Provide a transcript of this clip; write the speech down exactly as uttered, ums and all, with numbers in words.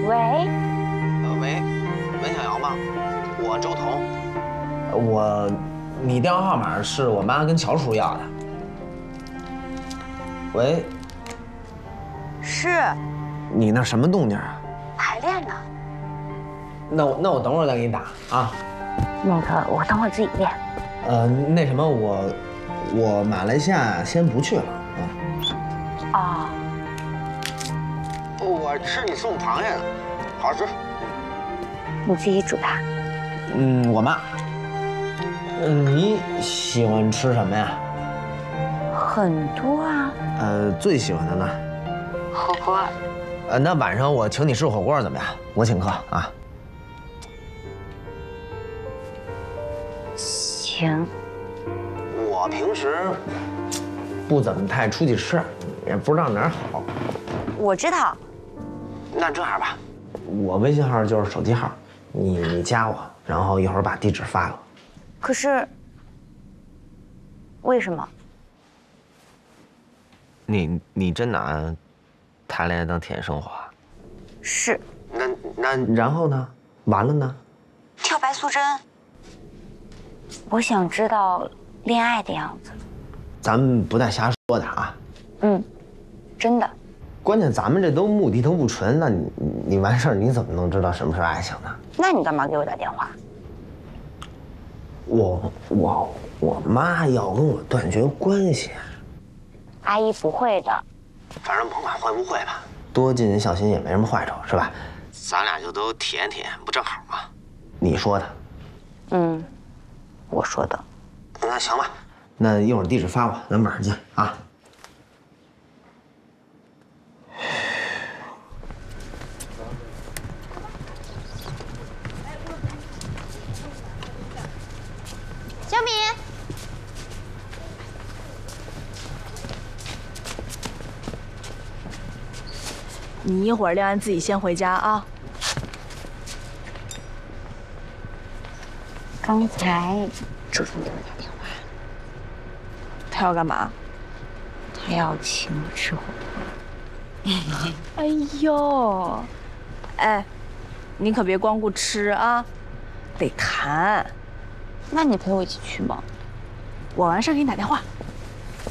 喂， 呃，喂，文小瑶吗？我周彤。 我，你电话号码是我妈跟乔叔要的。喂， 是， 你那什么动静啊？ 排练呢。 那我那我等会儿再给你打啊。 那个，我等会儿自己练。 呃，那什么，我我马来西亚先不去了啊。 啊。 我吃你送螃蟹的，好吃。 你自己煮的？ 嗯，我妈。嗯，你喜欢吃什么呀？ 很多啊。 呃，最喜欢的呢？ 火锅。 呃，那晚上我请你吃火锅怎么样？我请客啊。 行。 我平时不怎么太出去吃，也不知道哪儿好。 我知道。 那这样吧， 我微信号就是手机号，你你加我，然后一会儿把地址发给我。 可是，为什么？ 你你真拿谈恋爱当体验生活啊？ 是。 那那然后呢？完了呢？ 跳白素贞。我想知道恋爱的样子。 咱们不带瞎说的啊。 嗯，真的。 关键咱们这都目的都不纯，那你你完事儿你怎么能知道什么是爱情呢？ 那你干嘛给我打电话？ 我我我妈要跟我断绝关系。 阿姨不会的。 反正甭管会不会吧， 多尽点小心也没什么坏处，是吧？ 咱俩就都体验体验，不正好吗？ 你说的。 嗯，我说的。 那行吧， 那一会儿地址发我，咱晚上见啊。 小米， 你一会儿练完自己先回家啊。 刚才周总给我打电话， 他要干嘛？ 他要请我吃火锅。 哎呦，哎，你可别光顾吃啊，得谈。 那你陪我一起去吗？ 我完事儿给你打电话。